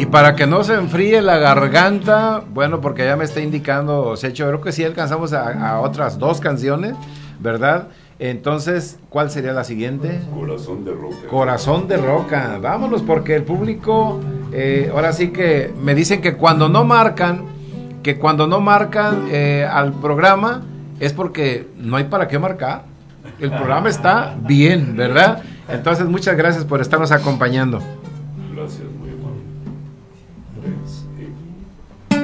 Y para que no se enfríe la garganta, bueno, porque ya me está indicando Secho, creo que sí alcanzamos a otras 2 canciones, ¿verdad? Entonces, ¿cuál sería la siguiente? Corazón de Roca. Corazón de Roca. Vámonos, porque el público, ahora sí que me dicen que cuando no marcan al programa, es porque no hay para qué marcar. El programa está bien, ¿verdad? Entonces, muchas gracias por estarnos acompañando.